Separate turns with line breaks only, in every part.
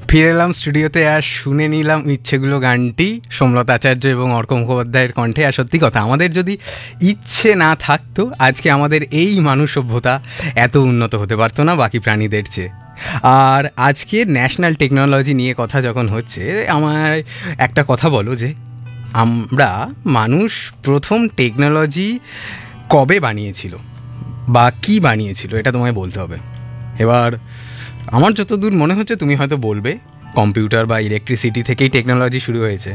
ফিরে এলাম স্টুডিওতে আর শুনে নিলাম ইচ্ছেগুলো গানটি সোমলতা আচার্য এবং অর্ক মুখোপাধ্যায়ের কণ্ঠে। আর সত্যি কথা, আমাদের যদি ইচ্ছে না থাকতো আজকে আমাদের এই মানব সভ্যতা এত উন্নত হতে পারতো না বাকি প্রাণীদের চেয়ে। আর আজকে ন্যাশনাল টেকনোলজি নিয়ে কথা যখন হচ্ছে, আমার একটা কথা বলো যে আমরা মানুষ প্রথম টেকনোলজি কবে বানিয়েছিল বা কি বানিয়েছিল, এটা তোমায় বলতে হবে। এবার আমার যতদূর মনে হচ্ছে তুমি হয়তো বলবে কম্পিউটার বা ইলেকট্রিসিটি থেকেই টেকনোলজি শুরু হয়েছে।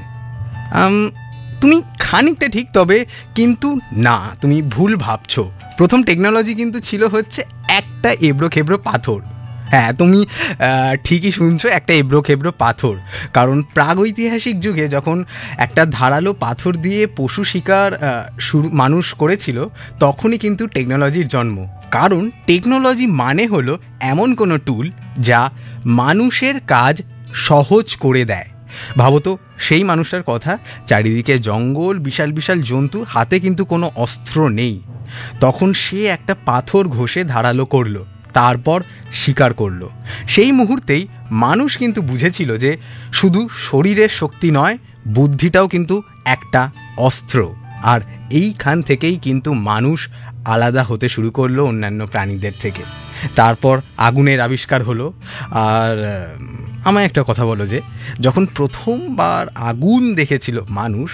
তুমি খানিকটা ঠিক, তবে কিন্তু না, তুমি ভুল ভাবছো। প্রথম টেকনোলজি কিন্তু ছিল হচ্ছে একটা এবড়ো খেবড়ো পাথর। হ্যাঁ, তুমি ঠিকই শুনছো, একটা এবড়ো খেবড়ো পাথর। কারণ প্রাগৈতিহাসিক যুগে যখন একটা ধারালো পাথর দিয়ে পশু শিকার মানুষ করেছিল, তখনই কিন্তু টেকনোলজির জন্ম। কারণ টেকনোলজি মানে হলো এমন কোনো টুল যা মানুষের কাজ সহজ করে দেয়। ভাবো তো সেই মানুষটার কথা, চারিদিকে জঙ্গল, বিশাল বিশাল জন্তু, হাতে কিন্তু কোনো অস্ত্র নেই। তখন সে একটা পাথর ঘষে ধারালো করলো, তারপর শিকার করলো। সেই মুহূর্তেই মানুষ কিন্তু বুঝেছিল যে শুধু শরীরের শক্তি নয়, বুদ্ধিটাও কিন্তু একটা অস্ত্র। আর এইখান থেকেই কিন্তু মানুষ আলাদা হতে শুরু করলো অন্যান্য প্রাণীদের থেকে। তারপর আগুনের আবিষ্কার হলো। আর আমায় একটা কথা বলো যে যখন প্রথমবার আগুন দেখেছিল মানুষ,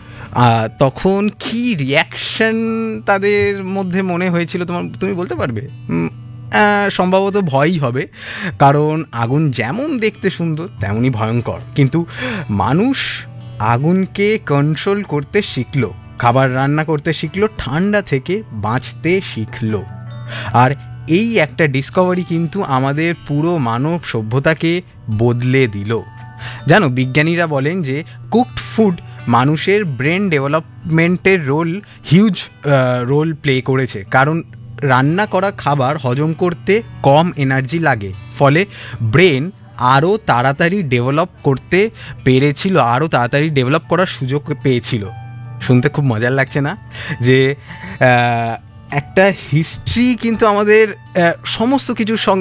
তখন কি রিয়াকশন তাদের মধ্যে মনে হয়েছিল তুমি বলতে পারবে? সম্ভবত ভয়ই হবে, কারণ আগুন যেমন দেখতে সুন্দর তেমনই ভয়ঙ্কর। কিন্তু মানুষ আগুনকে কন্ট্রোল করতে শিখলো, খাবার রান্না করতে শিখলো, ঠান্ডা থেকে বাঁচতে শিখলো। আর এই একটা ডিসকভারি কিন্তু আমাদের পুরো মানব সভ্যতাকে বদলে দিল। জানো, বিজ্ঞানীরা বলেন যে কুকড ফুড মানুষের ব্রেন ডেভেলপমেন্টের হিউজ রোল প্লে করেছে। কারণ রান্না করা খাবার হজম করতে কম এনার্জি লাগে, ফলে ব্রেন আরও তাড়াতাড়ি ডেভেলপ করতে পেরেছিল, আরও তাড়াতাড়ি ডেভেলপ করার সুযোগ পেয়েছিল। শুনতে খুব মজার লাগছে না? যে একটা হিস্ট্রি কিন্তু আমাদের সমস্ত কিছুর সঙ্গে